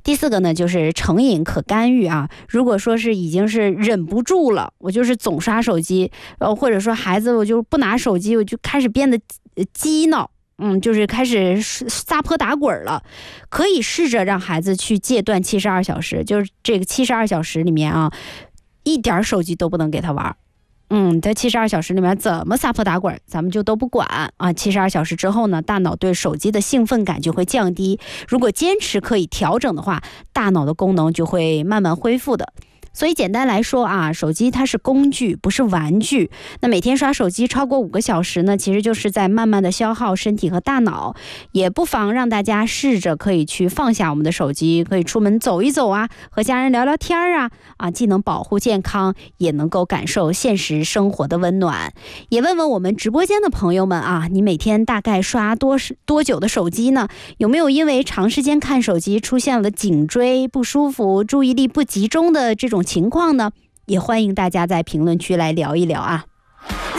第4个呢，就是成瘾可干预啊。如果说是已经是忍不住了，我就是总刷手机，或者说孩子我就不拿手机，我就开始变得激闹，就是开始撒泼打滚了，可以试着让孩子去戒断72小时，就是这个72小时里面啊，一点手机都不能给他玩。在72小时里面怎么撒泼打滚，咱们就都不管啊。72小时之后呢，大脑对手机的兴奋感就会降低。如果坚持可以调整的话，大脑的功能就会慢慢恢复的。所以简单来说啊，手机它是工具，不是玩具。那每天刷手机超过5个小时呢，其实就是在慢慢的消耗身体和大脑。也不妨让大家试着可以去放下我们的手机，可以出门走一走啊，和家人聊聊天啊，既能保护健康，也能够感受现实生活的温暖。也问问我们直播间的朋友们啊，你每天大概刷多久的手机呢？有没有因为长时间看手机出现了颈椎不舒服、注意力不集中的这种情况呢？也欢迎大家在评论区来聊一聊啊。